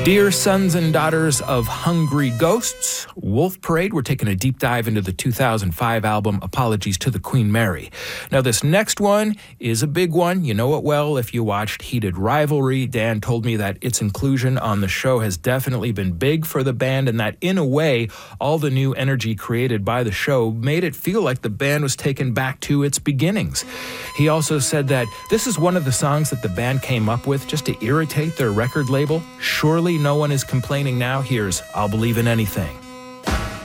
Dear sons and daughters of Hungry Ghosts, Wolf Parade, we're taking a deep dive into the 2005 album Apologies to the Queen Mary. Now, this next one is a big one. You know it well if you watched Heated Rivalry. Dan told me that its inclusion on the show has definitely been big for the band, and that in a way, all the new energy created by the show made it feel like the band was taken back to its beginnings. He also said that this is one of the songs that the band came up with just to irritate their record label. Surely no one is complaining now. Here's I'll Believe in Anything.